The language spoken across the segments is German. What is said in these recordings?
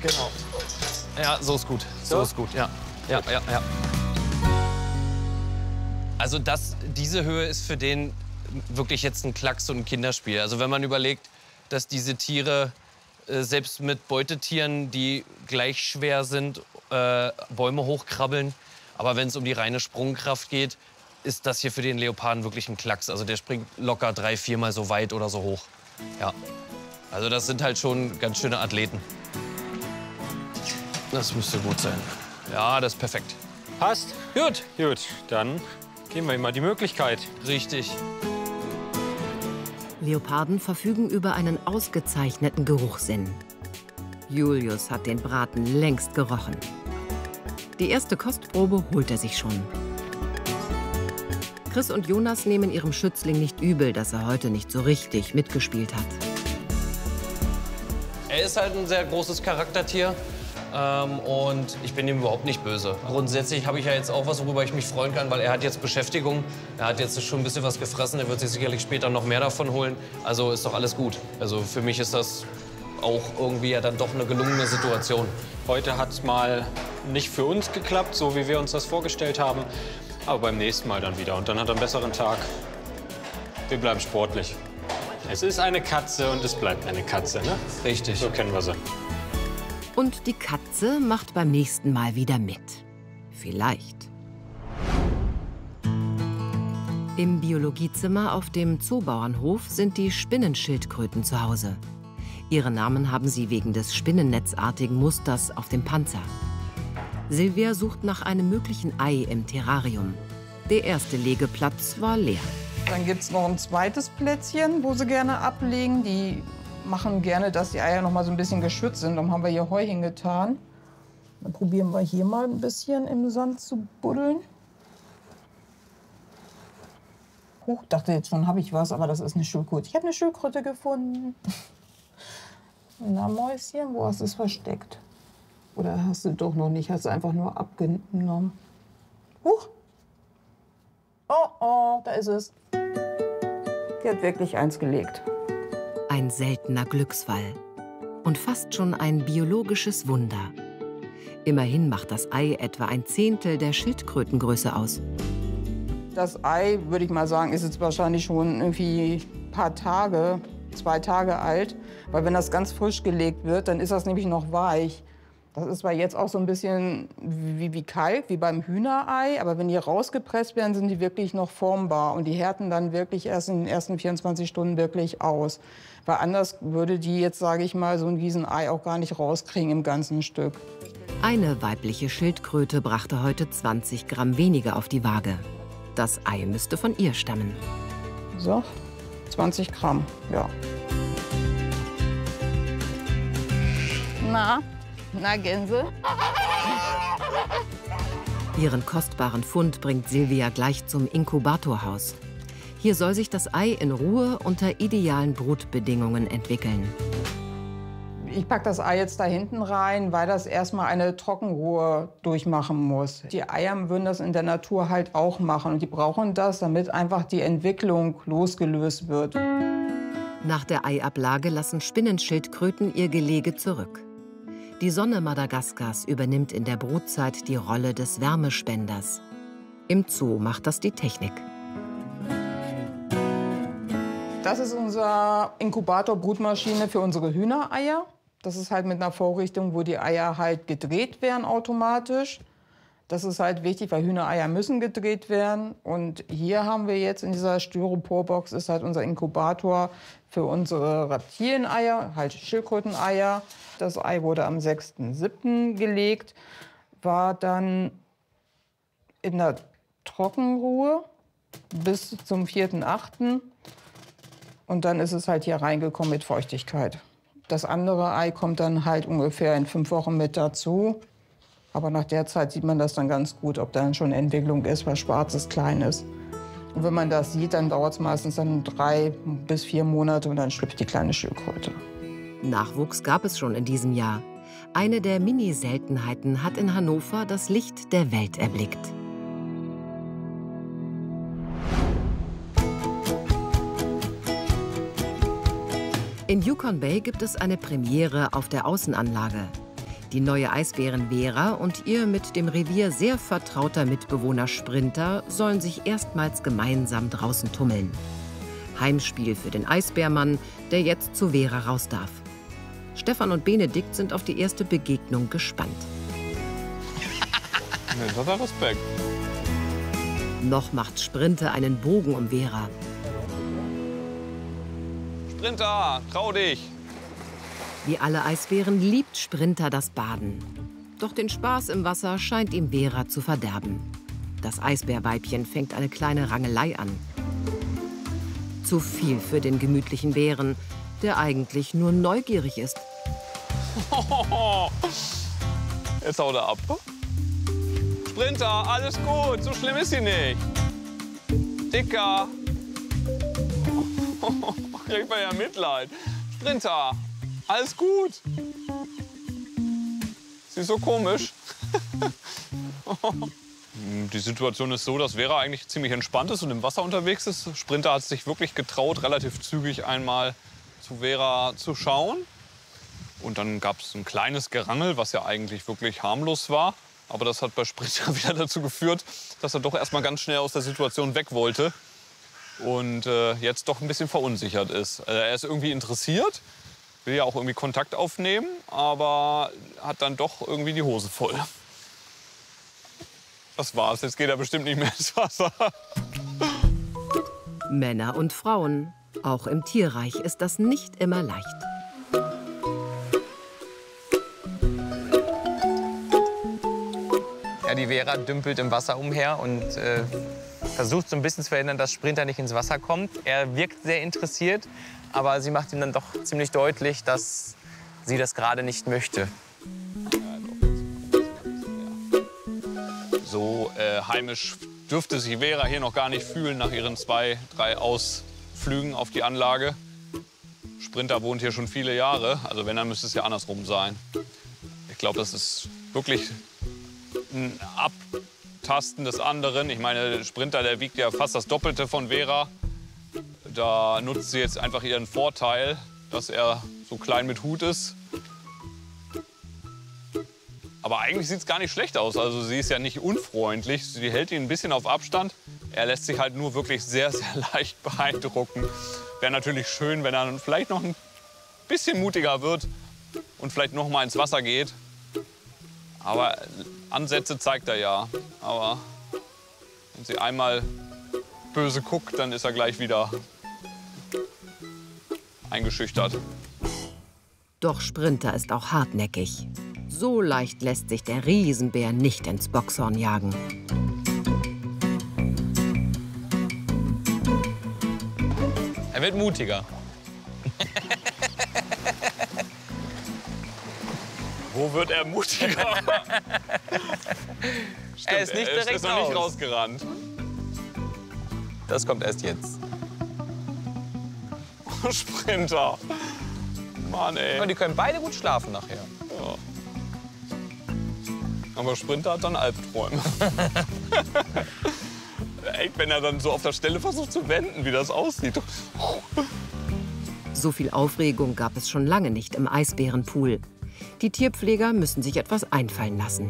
Genau. Ja, so ist gut. So ist gut, ja. Ja. Also diese Höhe ist für den wirklich jetzt ein Klacks und ein Kinderspiel. Also wenn man überlegt, dass diese Tiere selbst mit Beutetieren, die gleich schwer sind, Bäume hochkrabbeln. Aber wenn es um die reine Sprungkraft geht, ist das hier für den Leoparden wirklich ein Klacks. Also der springt locker 3-, 4-mal so weit oder so hoch. Ja. Also das sind halt schon ganz schöne Athleten. Das müsste gut sein. Ja, das ist perfekt. Passt? Gut. Gut, dann geben wir ihm mal die Möglichkeit. Richtig. Leoparden verfügen über einen ausgezeichneten Geruchssinn. Julius hat den Braten längst gerochen. Die erste Kostprobe holt er sich schon. Chris und Jonas nehmen ihrem Schützling nicht übel, dass er heute nicht so richtig mitgespielt hat. Er ist halt ein sehr großes Charaktertier. Und ich bin ihm überhaupt nicht böse. Grundsätzlich habe ich ja jetzt auch was, worüber ich mich freuen kann, weil er hat jetzt Beschäftigung. Er hat jetzt schon ein bisschen was gefressen. Er wird sich sicherlich später noch mehr davon holen. Also ist doch alles gut. Also für mich ist das auch irgendwie ja dann doch eine gelungene Situation. Heute hat es mal nicht für uns geklappt, so wie wir uns das vorgestellt haben. Aber beim nächsten Mal dann wieder. Und dann hat er einen besseren Tag. Wir bleiben sportlich. Es ist eine Katze und es bleibt eine Katze, ne? Richtig. So kennen wir sie. Und die Katze macht beim nächsten Mal wieder mit. Vielleicht. Im Biologiezimmer auf dem Zoobauernhof sind die Spinnenschildkröten zu Hause. Ihre Namen haben sie wegen des spinnennetzartigen Musters auf dem Panzer. Silvia sucht nach einem möglichen Ei im Terrarium. Der erste Legeplatz war leer. Dann gibt es noch ein zweites Plätzchen, wo sie gerne ablegen. Die machen gerne, dass die Eier noch mal so ein bisschen geschützt sind. Dann haben wir hier Heu hingetan. Dann probieren wir hier mal ein bisschen im Sand zu buddeln. Huch, dachte jetzt schon, habe ich was, aber das ist eine Schildkröte. Ich habe eine Schildkröte gefunden. Na, Mäuschen, wo hast du es versteckt? Oder hast du doch noch nicht? Hast du einfach nur abgenommen? Huch! Oh, oh, da ist es. Die hat wirklich eins gelegt. Ein seltener Glücksfall. Und fast schon ein biologisches Wunder. Immerhin macht das Ei etwa 1/10 der Schildkrötengröße aus. Das Ei, würde ich mal sagen, ist jetzt wahrscheinlich schon irgendwie ein paar Tage, 2 Tage alt. Weil wenn das ganz frisch gelegt wird, dann ist das nämlich noch weich. Das ist zwar jetzt auch so ein bisschen wie Kalk, wie beim Hühnerei. Aber wenn die rausgepresst werden, sind die wirklich noch formbar. Und die härten dann wirklich erst in den ersten 24 Stunden wirklich aus. Weil anders würde die jetzt, sage ich mal, so ein Riesenei auch gar nicht rauskriegen im ganzen Stück. Eine weibliche Schildkröte brachte heute 20 Gramm weniger auf die Waage. Das Ei müsste von ihr stammen. So, 20 Gramm, ja. Na Gänse? Ihren kostbaren Fund bringt Silvia gleich zum Inkubatorhaus. Hier soll sich das Ei in Ruhe unter idealen Brutbedingungen entwickeln. Ich packe das Ei jetzt da hinten rein, weil das erstmal eine Trockenruhe durchmachen muss. Die Eier würden das in der Natur halt auch machen. Und die brauchen das, damit einfach die Entwicklung losgelöst wird. Nach der Eiablage lassen Spinnenschildkröten ihr Gelege zurück. Die Sonne Madagaskars übernimmt in der Brutzeit die Rolle des Wärmespenders. Im Zoo macht das die Technik. Das ist unser Inkubator-Brutmaschine für unsere Hühnereier. Das ist halt mit einer Vorrichtung, wo die Eier halt gedreht werden automatisch. Das ist halt wichtig, weil Hühnereier müssen gedreht werden. Und hier haben wir jetzt in dieser Styroporbox ist halt unser Inkubator für unsere Reptilieneier, halt Schildkröteneier. Das Ei wurde am 6.7. gelegt, war dann in der Trockenruhe bis zum 4.8. Und dann ist es halt hier reingekommen mit Feuchtigkeit. Das andere Ei kommt dann halt ungefähr in 5 Wochen mit dazu. Aber nach der Zeit sieht man das dann ganz gut, ob da dann schon Entwicklung ist, weil schwarzes klein ist. Und wenn man das sieht, dann dauert es meistens dann 3 bis 4 Monate und dann schlüpft die kleine Schildkröte. Nachwuchs gab es schon in diesem Jahr. Eine der Mini-Seltenheiten hat in Hannover das Licht der Welt erblickt. In Yukon Bay gibt es eine Premiere auf der Außenanlage. Die neue Eisbärin Vera und ihr mit dem Revier sehr vertrauter Mitbewohner Sprinter sollen sich erstmals gemeinsam draußen tummeln. Heimspiel für den Eisbärmann, der jetzt zu Vera raus darf. Stefan und Benedikt sind auf die erste Begegnung gespannt. Mit großer Respekt. Noch macht Sprinter einen Bogen um Vera. Sprinter, trau dich! Wie alle Eisbären liebt Sprinter das Baden. Doch den Spaß im Wasser scheint ihm Vera zu verderben. Das Eisbärweibchen fängt eine kleine Rangelei an. Zu viel für den gemütlichen Bären, der eigentlich nur neugierig ist. Jetzt haut er ab. Sprinter, alles gut, so schlimm ist sie nicht. Dicker. Kriegt man ja Mitleid. Sprinter, alles gut. Sie ist so komisch. Die Situation ist so, dass Vera eigentlich ziemlich entspannt ist und im Wasser unterwegs ist. Sprinter hat sich wirklich getraut, relativ zügig einmal zu Vera zu schauen. Und dann gab es ein kleines Gerangel, was ja eigentlich wirklich harmlos war. Aber das hat bei Sprinter wieder dazu geführt, dass er doch erst mal ganz schnell aus der Situation weg wollte. Und jetzt doch ein bisschen verunsichert ist. Er ist irgendwie interessiert, will ja auch irgendwie Kontakt aufnehmen, aber hat dann doch irgendwie die Hose voll. Das war's, jetzt geht er bestimmt nicht mehr ins Wasser. Männer und Frauen, auch im Tierreich ist das nicht immer leicht. Ja, die Vera dümpelt im Wasser umher und versucht so ein bisschen zu verhindern, dass Sprinter nicht ins Wasser kommt. Er wirkt sehr interessiert, aber sie macht ihm dann doch ziemlich deutlich, dass sie das gerade nicht möchte. So heimisch dürfte sich Vera hier noch gar nicht fühlen nach ihren 2, 3 Ausflügen auf die Anlage. Sprinter wohnt hier schon viele Jahre, also wenn, dann müsste es ja andersrum sein. Ich glaube, das ist wirklich ein Abtasten des anderen. Ich meine, Sprinter, der wiegt ja fast das Doppelte von Vera. Da nutzt sie jetzt einfach ihren Vorteil, dass er so klein mit Hut ist. Aber eigentlich sieht es gar nicht schlecht aus. Also sie ist ja nicht unfreundlich. Sie hält ihn ein bisschen auf Abstand. Er lässt sich halt nur wirklich sehr, sehr leicht beeindrucken. Wäre natürlich schön, wenn er vielleicht noch ein bisschen mutiger wird und vielleicht noch mal ins Wasser geht. Aber Ansätze zeigt er ja. Aber wenn sie einmal böse guckt, dann ist er gleich wieder eingeschüchtert. Doch Sprinter ist auch hartnäckig. So leicht lässt sich der Riesenbär nicht ins Bockshorn jagen. Er wird mutiger. Wo wird er mutiger? Stimmt, Er ist nicht direkt ist noch nicht raus. rausgerannt. Das kommt erst jetzt. Sprinter. Mann, ey. Aber die können beide gut schlafen nachher. Aber Sprinter hat dann Albträume. Echt, wenn er dann so auf der Stelle versucht zu wenden, wie das aussieht. So viel Aufregung gab es schon lange nicht im Eisbärenpool. Die Tierpfleger müssen sich etwas einfallen lassen.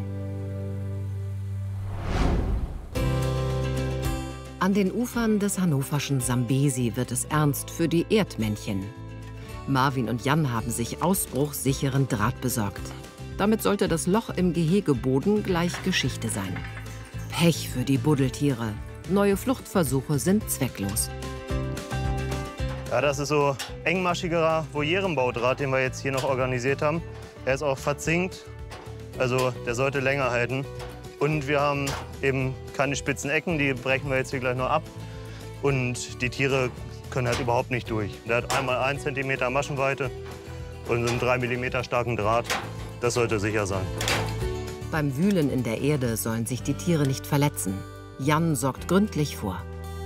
An den Ufern des hannoverschen Sambesi wird es ernst für die Erdmännchen. Marvin und Jan haben sich ausbruchssicheren Draht besorgt. Damit sollte das Loch im Gehegeboden gleich Geschichte sein. Pech für die Buddeltiere. Neue Fluchtversuche sind zwecklos. Ja, das ist so engmaschigerer Volierenbaudraht, den wir jetzt hier noch organisiert haben. Er ist auch verzinkt, also der sollte länger halten. Und wir haben eben keine spitzen Ecken, die brechen wir jetzt hier gleich noch ab. Und die Tiere können halt überhaupt nicht durch. Der hat einmal 1 cm Maschenweite und einen 3 mm starken Draht. Das sollte sicher sein. Beim Wühlen in der Erde sollen sich die Tiere nicht verletzen. Jan sorgt gründlich vor.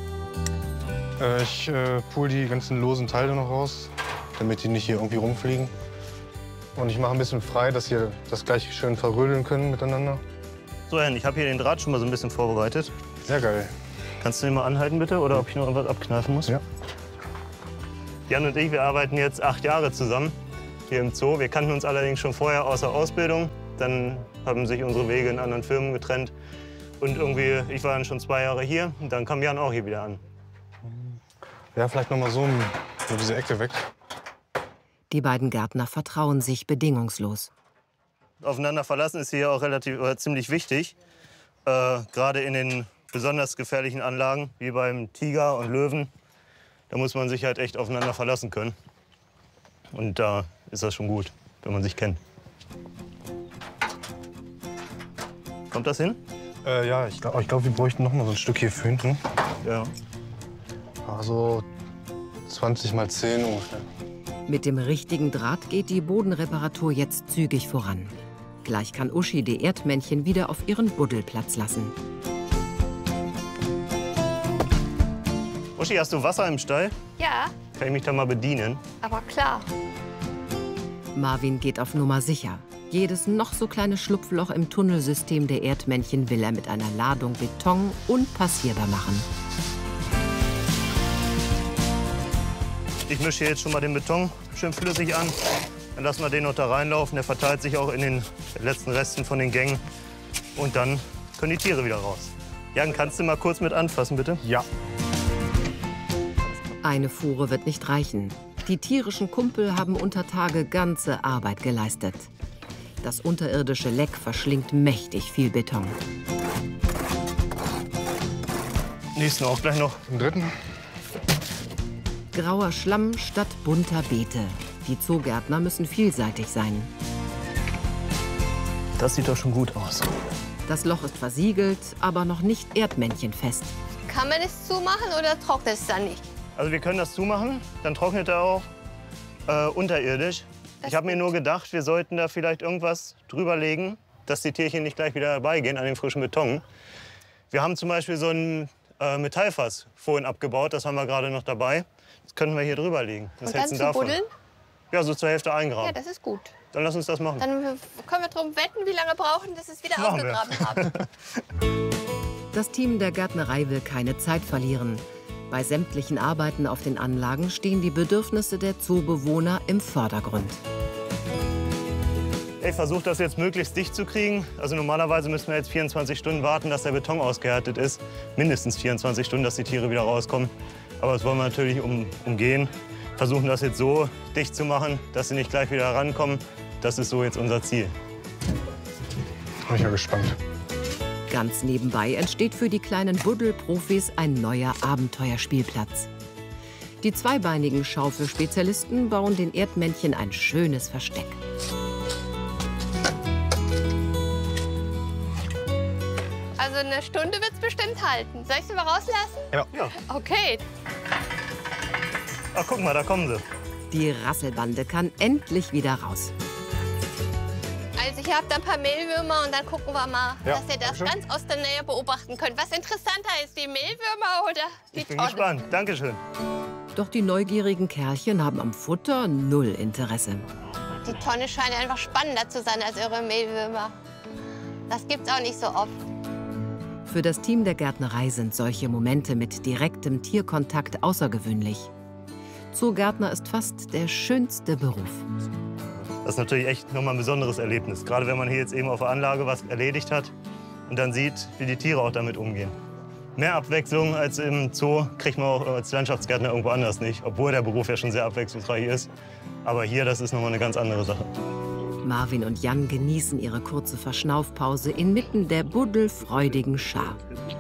Ich pul die ganzen losen Teile noch raus, damit die nicht hier irgendwie rumfliegen. Und ich mache ein bisschen frei, dass wir das gleich schön verrödeln können miteinander. So, Jan, ich habe hier den Draht schon mal so ein bisschen vorbereitet. Sehr geil. Kannst du den mal anhalten, bitte? Oder ob ich noch irgendwas abkneifen muss? Ja. Jan und ich, wir arbeiten jetzt 8 Jahre zusammen hier im Zoo. Wir kannten uns allerdings schon vorher aus der Ausbildung. Dann haben sich unsere Wege in anderen Firmen getrennt. Und irgendwie, ich war dann schon 2 Jahre hier und dann kam Jan auch hier wieder an. Ja, vielleicht noch mal so diese Ecke weg. Die beiden Gärtner vertrauen sich bedingungslos. Aufeinander verlassen ist hier auch ziemlich wichtig. Gerade in den besonders gefährlichen Anlagen, wie beim Tiger und Löwen. Da muss man sich halt echt aufeinander verlassen können. Und da ist das schon gut, wenn man sich kennt. Kommt das hin? Ja, ich glaub, wir bräuchten noch mal so ein Stück hier für hinten. Ja. Also 20 mal 10 ungefähr. Mit dem richtigen Draht geht die Bodenreparatur jetzt zügig voran. Gleich kann Uschi die Erdmännchen wieder auf ihren Buddelplatz lassen. Uschi, hast du Wasser im Stall? Ja, Kann ich mich da mal bedienen? aber klar. Marvin geht auf Nummer sicher. Jedes noch so kleine Schlupfloch im Tunnelsystem der Erdmännchen will er mit einer Ladung Beton unpassierbar machen. Ich mische hier jetzt schon mal den Beton schön flüssig an. Dann lassen wir den noch da reinlaufen. Der verteilt sich auch in den letzten Resten von den Gängen. Und dann können die Tiere wieder raus. Jan, kannst du mal kurz mit anfassen, bitte? Ja. Eine Fuhre wird nicht reichen. Die tierischen Kumpel haben unter Tage ganze Arbeit geleistet. Das unterirdische Leck verschlingt mächtig viel Beton. Nächsten auch gleich noch. Den dritten. Grauer Schlamm statt bunter Beete. Die Zoogärtner müssen vielseitig sein. Das sieht doch schon gut aus. Das Loch ist versiegelt, aber noch nicht erdmännchenfest. Kann man es zumachen oder trocknet es dann nicht? Also wir können das zumachen, dann trocknet er auch unterirdisch. Ich habe mir nur gedacht, wir sollten da vielleicht irgendwas drüber legen, dass die Tierchen nicht gleich wieder herbeigehen an den frischen Beton. Wir haben zum Beispiel so ein Metallfass vorhin abgebaut, das haben wir gerade noch dabei. Das könnten wir hier drüber legen. Was Und dann hältst du zu davon? buddeln? Ja, so zur Hälfte eingraben. Ja, das ist gut. Dann lass uns das machen. Dann können wir drum wetten, wie lange brauchen, bis es wieder Machen wir. ausgegraben haben. Das Team der Gärtnerei will keine Zeit verlieren. Bei sämtlichen Arbeiten auf den Anlagen stehen die Bedürfnisse der Zoobewohner im Vordergrund. Ich versuche das jetzt möglichst dicht zu kriegen. Also normalerweise müssen wir jetzt 24 Stunden warten, dass der Beton ausgehärtet ist. Mindestens 24 Stunden, dass die Tiere wieder rauskommen. Aber das wollen wir natürlich umgehen. Versuchen das jetzt so dicht zu machen, dass sie nicht gleich wieder rankommen. Das ist so jetzt unser Ziel. Bin ich ja gespannt. Ganz nebenbei entsteht für die kleinen Buddelprofis ein neuer Abenteuerspielplatz. Die zweibeinigen Schaufelspezialisten bauen den Erdmännchen ein schönes Versteck. Also eine Stunde wird es bestimmt halten. Soll ich sie mal rauslassen? Ja. Okay. Ach, guck mal, da kommen sie. Die Rasselbande kann endlich wieder raus. Also ich habe da ein paar Mehlwürmer und dann gucken wir mal, Ja, dass ihr das dankeschön. ganz aus der Nähe beobachten könnt. Was interessanter ist, die Mehlwürmer oder die Ich bin Tonne? gespannt. Dankeschön. Doch die neugierigen Kerlchen haben am Futter null Interesse. Die Tonne scheint einfach spannender zu sein als eure Mehlwürmer. Das gibt's auch nicht so oft. Für das Team der Gärtnerei sind solche Momente mit direktem Tierkontakt außergewöhnlich. Zoogärtner ist fast der schönste Beruf. Das ist natürlich echt nochmal ein besonderes Erlebnis. Gerade wenn man hier jetzt eben auf der Anlage was erledigt hat und dann sieht, wie die Tiere auch damit umgehen. Mehr Abwechslung als im Zoo kriegt man auch als Landschaftsgärtner irgendwo anders nicht. Obwohl der Beruf ja schon sehr abwechslungsreich ist. Aber hier, das ist nochmal eine ganz andere Sache. Marvin und Jan genießen ihre kurze Verschnaufpause inmitten der buddelfreudigen Schar.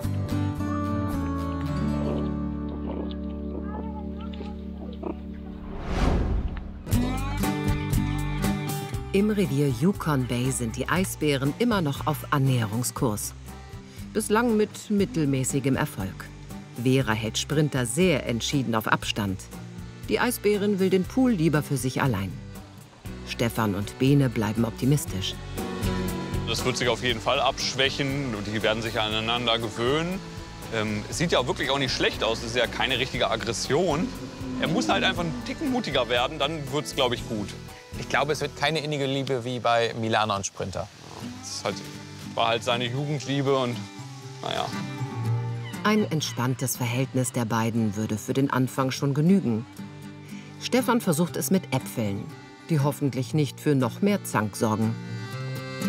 Im Revier Yukon Bay sind die Eisbären immer noch auf Annäherungskurs. Bislang mit mittelmäßigem Erfolg. Vera hält Sprinter sehr entschieden auf Abstand. Die Eisbärin will den Pool lieber für sich allein. Stefan und Bene bleiben optimistisch. Das wird sich auf jeden Fall abschwächen und die werden sich aneinander gewöhnen. Es sieht ja auch wirklich auch nicht schlecht aus, es ist ja keine richtige Aggression. Er muss halt einfach einen Ticken mutiger werden, dann wird es, glaube ich, gut. Ich glaube, es wird keine innige Liebe wie bei Milana und Sprinter. War halt seine Jugendliebe und naja. Ein entspanntes Verhältnis der beiden würde für den Anfang schon genügen. Stefan versucht es mit Äpfeln, die hoffentlich nicht für noch mehr Zank sorgen.